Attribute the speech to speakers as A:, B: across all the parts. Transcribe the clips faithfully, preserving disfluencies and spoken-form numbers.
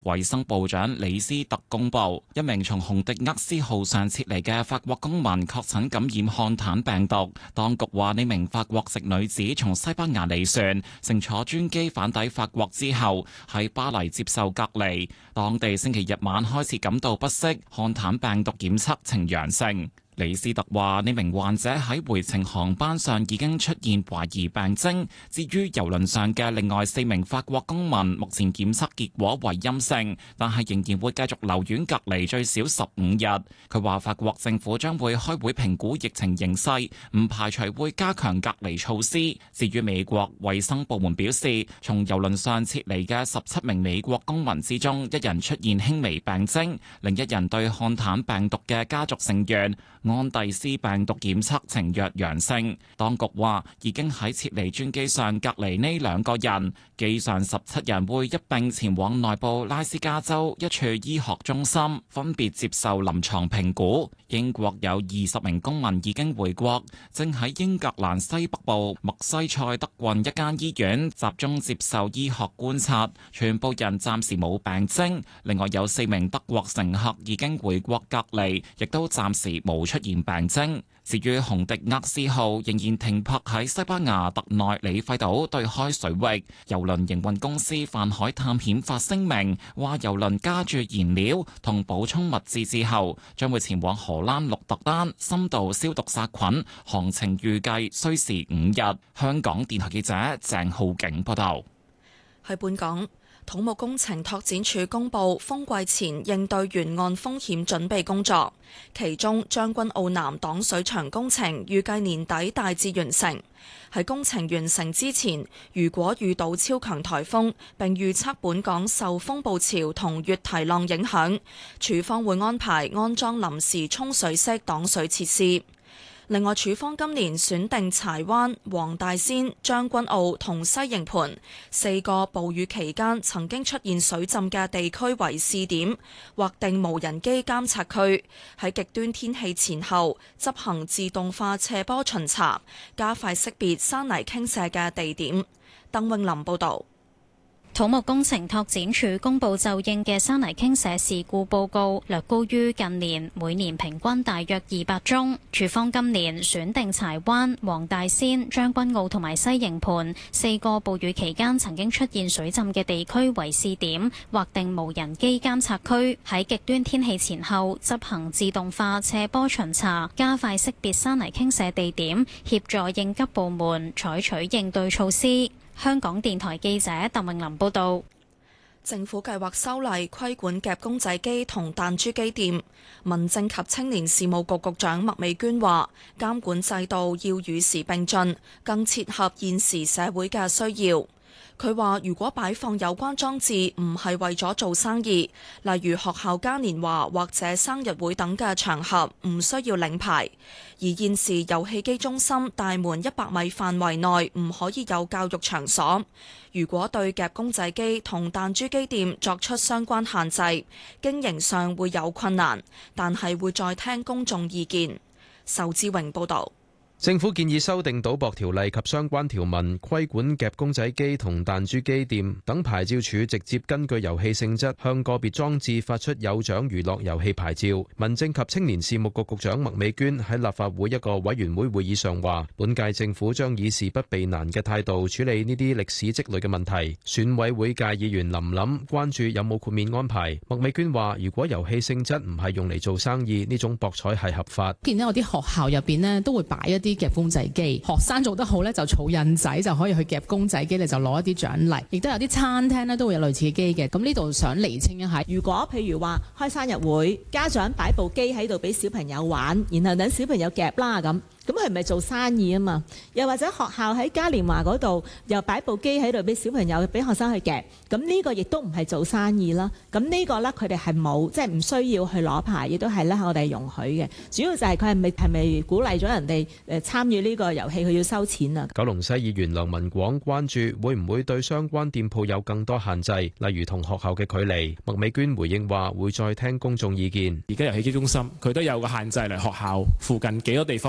A: 衛生部長李斯特公布，一名從洪迪厄斯號上撤離嘅法國公民確診感染漢坦病毒。當局話呢名法國籍女子從西班牙離船，乘坐專機返抵法國之後，喺巴黎接受隔離。當地星期日晚開始感到不適，漢坦病毒檢測呈陽性。李斯特話：呢名患者喺回程航班上已經出現懷疑病徵。至於郵輪上嘅另外四名法國公民，目前檢測結果為陰性，但係仍然會繼續留院隔離最少十五日。佢話法國政府將會開會評估疫情形勢，唔排除會加強隔離措施。至於美國衛生部門表示，從郵輪上撤離嘅十七名美國公民之中，一人出現輕微病徵，另一人對漢坦病毒嘅家族成員安蒂斯病毒檢測呈弱陽性，當局話已經喺撤離專機上隔離呢兩個人，機上十七人會一併前往內部拉斯加州一處醫學中心，分別接受臨床評估。英國有二十名公民已經回國，正喺英格蘭西北部麥西塞德郡一間醫院集中接受醫學觀察，全部人暫時冇病徵。另外有四名德國乘客已經回國隔離，亦都暫時冇出現病徵。至於洪迪厄斯號仍然停泊喺西班牙特內里費島對開水域，郵輪營運公司泛海探險發聲明話，郵輪加注燃料同補充物資之後，將會前往荷蘭鹿特丹深度消毒殺菌，航程預計需時五日。香港電台記者鄭浩景報道。
B: 喺本港，土木工程拓展署公布風季前應對沿岸風險準備工作，其中將軍澳南擋水牆工程預計年底大致完成。喺工程完成之前，如果遇到超強颱風，並預測本港受風暴潮同越堤浪影響，署方會安排安裝臨時沖水式擋水設施。另外，署方今年選定柴灣、黃大仙、將軍澳同西營盤四個暴雨期間曾經出現水浸嘅地區為試點，劃定無人機監察區，喺極端天氣前後執行自動化斜坡巡查，加快識別山泥傾瀉嘅地點。鄧永林報導。
C: 土木工程拓展署公布就應嘅山泥傾瀉事故報告，略高於近年每年平均大約二百宗。署方今年選定柴灣、黃大仙、將軍澳同埋西營盤四個暴雨期間曾經出現水浸嘅地區為試點，劃定無人機監察區，喺極端天氣前後執行自動化斜坡巡查，加快識別山泥傾瀉地點，協助應急部門採取應對措施。香港電台記者鄧永林報道。
B: 政府計劃修例規管夾公仔機同彈珠機店。民政及青年事務局局長麥美娟話，監管制度要與時並進，更切合現時社會嘅需要。佢話：如果擺放有關裝置唔係為咗做生意，例如學校嘉年華或者生日會等嘅場合，唔需要領牌。而現時遊戲機中心大門一百米範圍內唔可以有教育場所。如果對夾公仔機同彈珠機店作出相關限制，經營上會有困難，但係會再聽公眾意見。仇志榮報導。
D: 政府建議修訂賭博條例及相關條文，規管夾公仔機同彈珠機店等牌照處直接根據遊戲性質向個別裝置發出有獎娛樂遊戲牌照。民政及青年事務局局長麥美娟喺立法會一個委員會會議上話，本屆政府將以事不避難嘅態度處理呢啲歷史積累嘅問題。選委會界議員林琳關注有冇豁免安排。麥美娟話，如果遊戲性質唔係用嚟做生意，呢種博彩係合法。
E: 見到有啲學校入邊呢都會擺一啲夾公仔機，學生做得好咧就儲印仔就可以去夾公仔機，你就攞一啲獎勵。亦都有啲餐廳咧都會有類似嘅機嘅。咁呢度想釐清一下，
F: 如果譬如話開生日會，家長擺部機喺度俾小朋友玩，然後等小朋友夾啦咁。咁係咪做生意啊嘛？又或者學校喺嘉年華嗰度又擺部機喺度俾小朋友、俾學生去夾，咁呢個亦都唔係做生意啦。咁呢個呢，佢哋係冇，即係唔需要去攞牌，亦都係咧我哋容許嘅。主要就係佢係咪係咪鼓勵咗人哋誒參與呢個遊戲，佢要收錢啊？
D: 九龍西議員梁文廣關注會唔會對相關店鋪有更多限制，例如同學校嘅距離。麥美娟回應話會再聽公眾意見。
G: 而家遊戲機中心佢都有個限制嚟，學校附近幾多地方佢唔可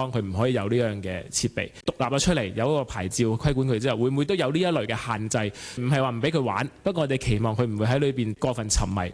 G: 可以有呢樣嘅設備獨立咗出嚟，有一個牌照規管佢之後，會唔會都有呢一類嘅限制？唔係話唔俾佢玩，不過我哋期望佢唔會喺裏邊過分沉迷。